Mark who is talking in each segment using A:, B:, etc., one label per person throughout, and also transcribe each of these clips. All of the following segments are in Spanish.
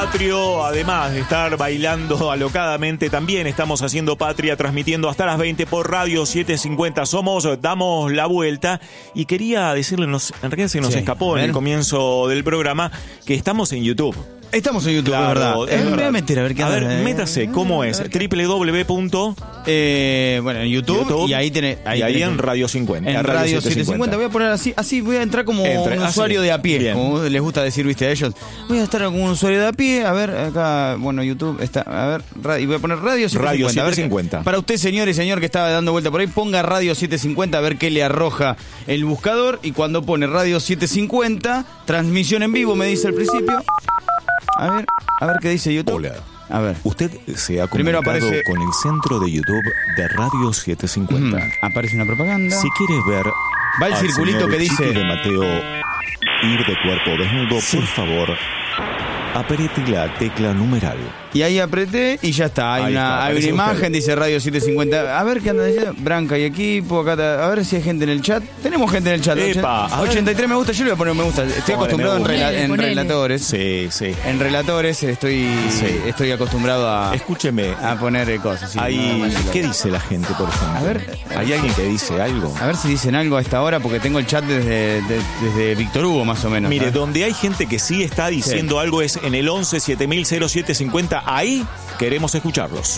A: Patrio, además de estar bailando alocadamente, también estamos haciendo patria, transmitiendo hasta las 20 por Radio 750. Damos la vuelta y quería decirle, en realidad se nos escapó en el comienzo del programa, que estamos en YouTube.
B: Estamos en YouTube,
A: claro,
B: es verdad. Me voy a meter a ver qué
A: anda. A ver, métase, ¿cómo es? www.
B: Bueno, en YouTube y ahí tenés.
A: Ahí en Radio 50.
B: En Radio 750. Voy a poner así voy a entrar como un usuario de a pie, bien. Como les gusta decir, viste, a ellos. Voy a estar como un usuario de a pie, a ver, acá, bueno, YouTube está, a ver, y voy a poner Radio 750.
A: Radio 750.
B: A ver, para usted, señor y señor que estaba dando vuelta por ahí, ponga Radio 750 a ver qué le arroja el buscador, y cuando pone Radio 750, transmisión en vivo, me dice al principio. A ver qué dice YouTube.
A: Hola.
B: A ver.
A: Usted se ha comunicado con el centro de YouTube de Radio 750.
B: Aparece una propaganda.
A: Si quieres ver
B: va el circulito que dice
A: de Mateo ir de cuerpo desnudo, por favor, apriete la tecla numeral.
B: Y ahí apreté y ya está. Hay una imagen, dice Radio 750. A ver qué anda diciendo. Branca y equipo. Acá, a ver si hay gente en el chat. Tenemos gente en el chat. 83 me gusta. Yo le voy a poner me gusta. Estoy acostumbrado en relatores.
A: Sí, sí.
B: En relatores estoy acostumbrado a.
A: Escúcheme.
B: A poner cosas. Sí,
A: ¿qué dice la gente, por ejemplo?
B: A ver.
A: ¿Hay alguien que dice algo?
B: A ver si dicen algo a esta hora, porque tengo el chat desde Víctor Hugo, más o menos.
A: Mire, ¿sabes? Donde hay gente que sí está diciendo algo es en el 11 7000 0750. Ahí queremos escucharlos.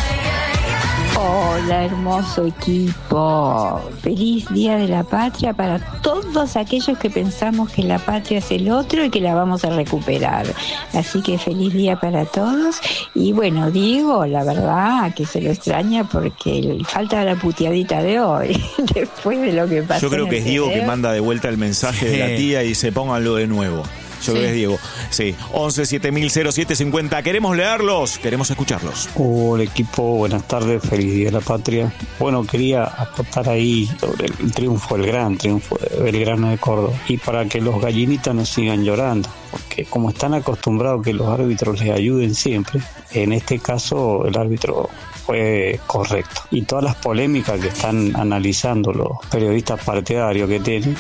C: Hola, hermoso equipo. Feliz Día de la Patria para todos aquellos que pensamos que la patria es el otro y que la vamos a recuperar. Así que feliz día para todos. Y bueno, Diego, la verdad que se lo extraña porque falta la puteadita de hoy, después de lo que pasó.
A: Yo creo que es Diego que manda de vuelta el mensaje de la tía y se pónganlo de nuevo. Yo creo que es Diego. Sí, 11 7000 0750. Queremos leerlos, queremos escucharlos.
D: Hola equipo, buenas tardes, feliz Día de la Patria. Bueno, quería aportar ahí sobre el gran triunfo de Belgrano de Córdoba. Y para que los gallinitas no sigan llorando, porque como están acostumbrados que los árbitros les ayuden siempre, en este caso el árbitro fue correcto. Y todas las polémicas que están analizando los periodistas partidarios que tienen,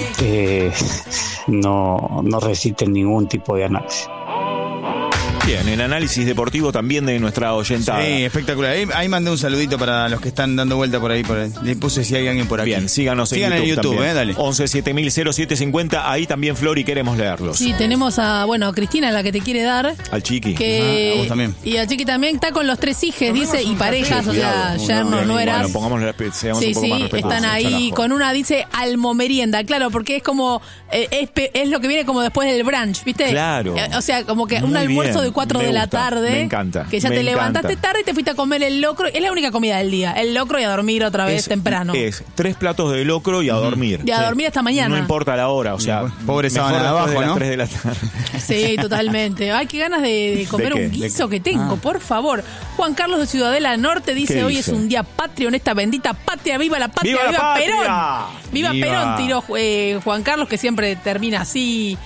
D: no resisten ningún tipo de análisis.
A: Bien, el análisis deportivo también de nuestra oyentada.
B: Sí, espectacular. Ahí mandé un saludito para los que están dando vuelta por ahí. Le puse si hay alguien por aquí.
A: Bien, síganos en YouTube
B: dale.
A: 11 7000 0750. Ahí también, Flori, queremos leerlos.
E: Sí, tenemos a Cristina, la que te quiere dar.
A: Al Chiqui.
E: A
B: vos también.
E: Y al Chiqui también está con los 3 hijos, dice, y parejas, o sea, yernos, nueras.
A: Bueno, pongámosle, seamos un poco más respetuosos.
E: Están ahí con una, dice, almomerienda, claro, porque es como, es lo que viene como después del brunch, ¿viste?
A: Claro.
E: O sea, como que un almuerzo de 4 de la tarde.
A: Me encanta.
E: Que ya te levantaste tarde y te fuiste a comer el locro. Es la única comida del día. El locro y a dormir otra vez temprano.
A: Es 3 platos de locro y a dormir.
E: Y a dormir hasta mañana.
A: No importa la hora, o sea,
B: pobre sábana de abajo,
A: de
B: ¿no?
A: 3 de la tarde.
E: Sí, totalmente. Ay, qué ganas de comer un guiso que tengo, por favor. Juan Carlos de Ciudadela Norte dice, hoy es un día patrio en esta bendita patria. ¡Viva la patria! ¡Viva Perón! ¡Viva Perón! Tiró Juan Carlos, que siempre termina así.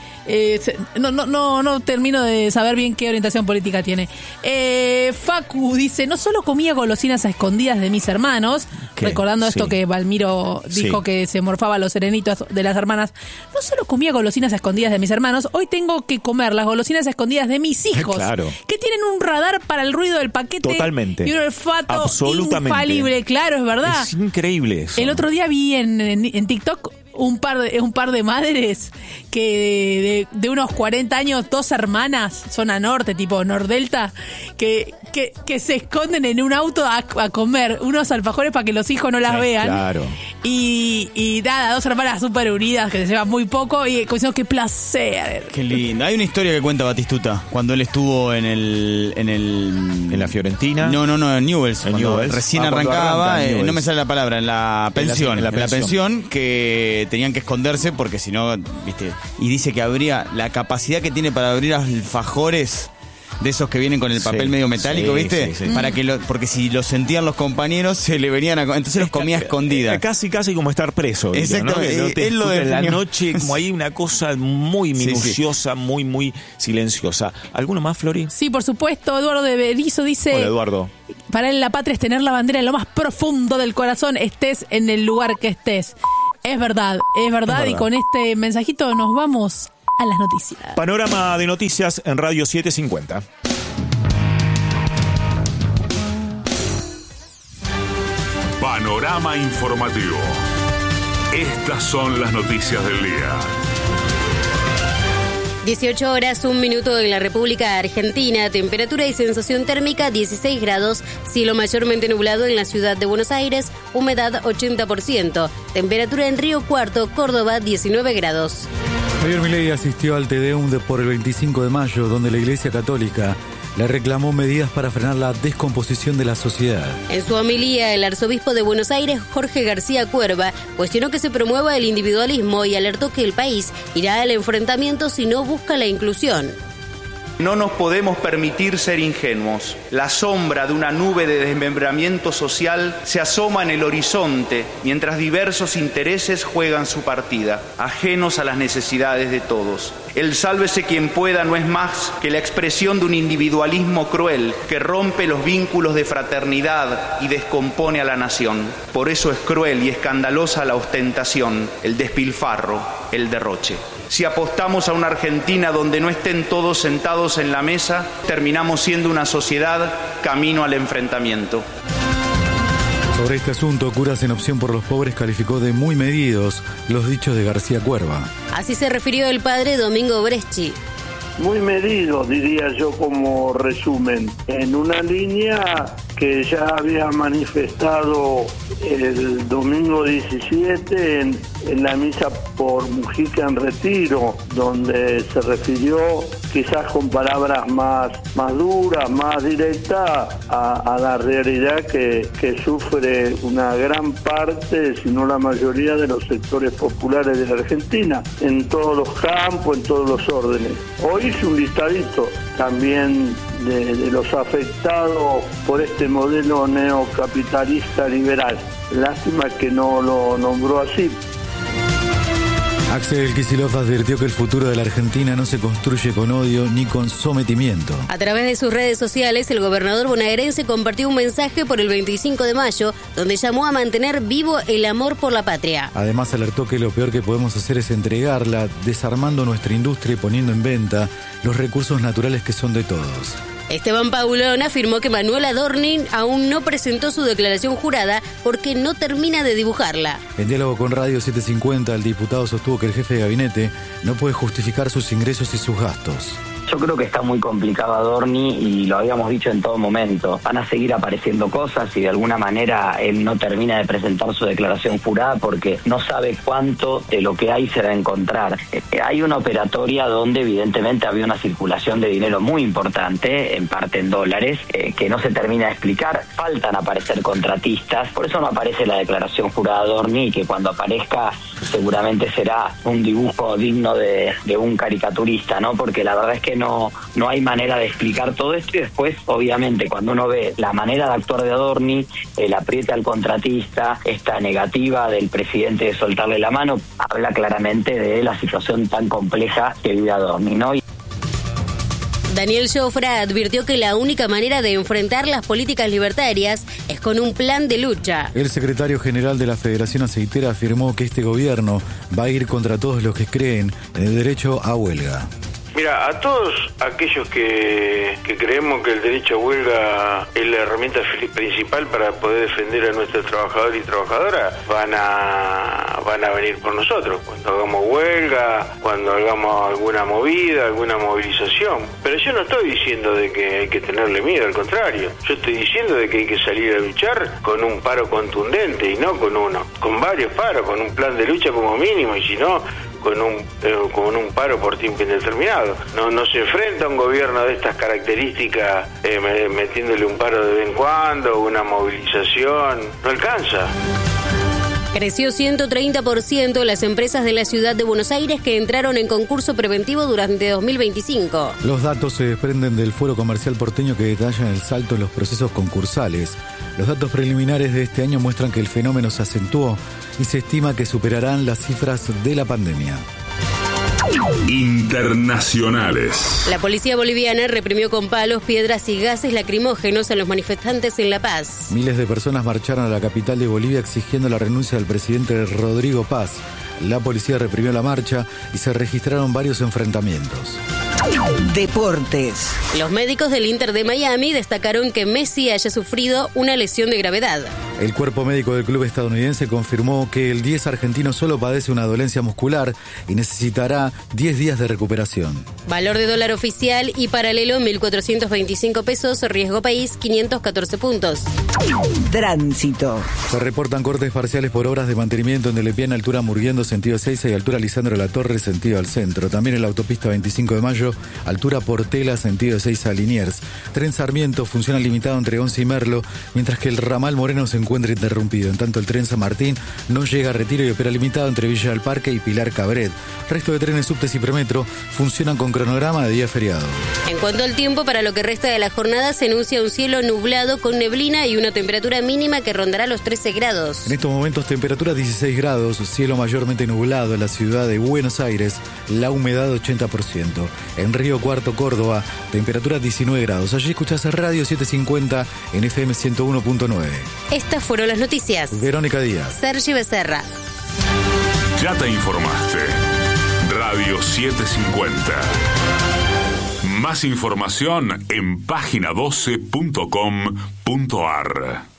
E: No termino de saber bien qué orientación política tiene. Facu dice, no solo comía golosinas a escondidas de mis hermanos, recordando esto que Valmiro dijo que se morfaba los serenitos de las hermanas. No solo comía golosinas a escondidas de mis hermanos, hoy tengo que comer las golosinas a escondidas de mis hijos, que tienen un radar para el ruido del paquete.
A: Totalmente.
E: Y un olfato infalible. Claro, es verdad.
A: Es increíble eso.
E: El otro día vi en TikTok un par de madres que de unos 40 años, 2 hermanas, zona norte, tipo Nordelta, que se esconden en un auto a comer unos alfajores para que los hijos no las vean.
A: Claro.
B: Y
E: nada, 2 hermanas súper unidas que se llevan muy poco y diciendo qué placer.
B: Qué lindo. Hay una historia que cuenta Batistuta cuando él estuvo en
A: la Fiorentina.
B: No, en Newell's. Recién arrancaba, no me sale la palabra, en la pensión. En la pensión que tenían que esconderse porque si no, ¿viste? Y dice que habría la capacidad que tiene para abrir alfajores de esos que vienen con el papel medio metálico, ¿viste? Sí. Para que porque si lo sentían los compañeros se le venían entonces los comía escondidas.
A: Casi como estar preso.
B: Exactamente.
A: ¿No? Él lo de la noche, como hay una cosa muy minuciosa, muy silenciosa. ¿Alguno más, Flori?
E: Sí, por supuesto. Eduardo de Berizo dice...
A: Hola, Eduardo.
E: Para él la patria es tener la bandera en lo más profundo del corazón, estés en el lugar que estés. Es verdad. Y con este mensajito nos vamos a las noticias.
A: Panorama de noticias en Radio 750.
F: Panorama informativo. Estas son las noticias del día.
G: 18 horas, 1 minuto en la República Argentina. Temperatura y sensación térmica 16 grados. Cielo mayormente nublado en la ciudad de Buenos Aires. Humedad 80%. Temperatura en Río Cuarto, Córdoba 19 grados.
H: Javier Milei asistió al Te Deum por el 25 de mayo, donde la Iglesia Católica le reclamó medidas para frenar la descomposición de la sociedad.
G: En su homilía, el arzobispo de Buenos Aires, Jorge García Cuerva, cuestionó que se promueva el individualismo y alertó que el país irá al enfrentamiento si no busca la inclusión.
I: No nos podemos permitir ser ingenuos. La sombra de una nube de desmembramiento social se asoma en el horizonte mientras diversos intereses juegan su partida, ajenos a las necesidades de todos. El sálvese quien pueda no es más que la expresión de un individualismo cruel que rompe los vínculos de fraternidad y descompone a la nación. Por eso es cruel y escandalosa la ostentación, el despilfarro, el derroche. Si apostamos a una Argentina donde no estén todos sentados en la mesa, terminamos siendo una sociedad camino al enfrentamiento.
H: Sobre este asunto, Curas en Opción por los Pobres calificó de muy medidos los dichos de García Cuerva.
G: Así se refirió el padre Domingo Bresci.
J: Muy medido, diría yo como resumen, en una línea que ya había manifestado el domingo 17 en la misa por Mujica en Retiro, donde se refirió quizás con palabras más duras, más directas a la realidad que sufre una gran parte, si no la mayoría de los sectores populares de la Argentina, en todos los campos, en todos los órdenes. Hoy hice un listadito también de los afectados por este modelo neocapitalista liberal. Lástima que no lo nombró así.
H: Axel Kicillof advirtió que el futuro de la Argentina no se construye con odio ni con sometimiento.
G: A través de sus redes sociales, el gobernador bonaerense compartió un mensaje por el 25 de mayo, donde llamó a mantener vivo el amor por la patria.
H: Además, alertó que lo peor que podemos hacer es entregarla, desarmando nuestra industria y poniendo en venta los recursos naturales que son de todos.
G: Esteban Paulón afirmó que Manuel Adorni aún no presentó su declaración jurada porque no termina de dibujarla.
H: En diálogo con Radio 750, el diputado sostuvo que el jefe de gabinete no puede justificar sus ingresos y sus gastos.
K: Yo creo que está muy complicado Adorni y lo habíamos dicho en todo momento. Van a seguir apareciendo cosas y de alguna manera él no termina de presentar su declaración jurada porque no sabe cuánto de lo que hay se va a encontrar. Hay una operatoria donde evidentemente había una circulación de dinero muy importante, en parte en dólares, que no se termina de explicar. Faltan aparecer contratistas, por eso no aparece la declaración jurada de Adorni y que cuando aparezca seguramente será un dibujo digno de un caricaturista, ¿no? Porque la verdad es que no hay manera de explicar todo esto y después, obviamente, cuando uno ve la manera de actuar de Adorni, el apriete al contratista, esta negativa del presidente de soltarle la mano, habla claramente de la situación tan compleja que vive Adorni, ¿no?
G: Daniel Jofra advirtió que la única manera de enfrentar las políticas libertarias es con un plan de lucha.
H: El secretario general de la Federación Aceitera afirmó que este gobierno va a ir contra todos los que creen en el derecho a huelga.
L: Mira, a todos aquellos que creemos que el derecho a huelga es la herramienta principal para poder defender a nuestros trabajadores y trabajadoras, van a venir por nosotros cuando hagamos huelga, cuando hagamos alguna movida, alguna movilización. Pero yo no estoy diciendo de que hay que tenerle miedo, al contrario. Yo estoy diciendo de que hay que salir a luchar con un paro contundente y no con uno, con varios paros, con un plan de lucha como mínimo y si no, con un paro por tiempo indeterminado. No se enfrenta a un gobierno de estas características metiéndole un paro de vez en cuando, una movilización, no alcanza.
G: Creció 130% las empresas de la ciudad de Buenos Aires que entraron en concurso preventivo durante 2025.
H: Los datos se desprenden del Foro Comercial Porteño que detallan el salto en los procesos concursales. Los datos preliminares de este año muestran que el fenómeno se acentuó y se estima que superarán las cifras de la pandemia.
F: Internacionales.
G: La policía boliviana reprimió con palos, piedras y gases lacrimógenos a los manifestantes en La Paz.
H: Miles de personas marcharon a la capital de Bolivia exigiendo la renuncia del presidente Rodrigo Paz. La policía reprimió la marcha y se registraron varios enfrentamientos.
M: Deportes.
G: Los médicos del Inter de Miami destacaron que Messi haya sufrido una lesión de gravedad.
H: El cuerpo médico del club estadounidense confirmó que el 10 argentino solo padece una dolencia muscular y necesitará 10 días de recuperación.
G: Valor de dólar oficial y paralelo 1.425 pesos, riesgo país 514 puntos.
M: Tránsito.
H: Se reportan cortes parciales por obras de mantenimiento en Delepiana, altura Murguiendo, sentido Ezeiza, y altura Lisandro La Torre, sentido al centro. También en la autopista 25 de Mayo, altura Portela, sentido Ezeiza a Liniers. Tren Sarmiento funciona limitado entre Once y Merlo, mientras que el ramal Moreno se encuentra interrumpido. En tanto, el tren San Martín no llega a Retiro y opera limitado entre Villa del Parque y Pilar Cabret. Resto de trenes subtes y premetro funcionan con cronograma de día feriado.
G: En cuanto al tiempo, para lo que resta de la jornada se anuncia un cielo nublado con neblina y una temperatura mínima que rondará los 13 grados.
H: En estos momentos temperatura 16 grados, cielo mayormente nublado en la ciudad de Buenos Aires, la humedad 80%. En Río Cuarto, Córdoba, temperatura 19 grados. Allí escuchás Radio 750 en FM 101.9.
G: Estas fueron las noticias.
H: Verónica Díaz.
G: Sergi Becerra.
F: Ya te informaste. Radio 750. Más información en página12.com.ar.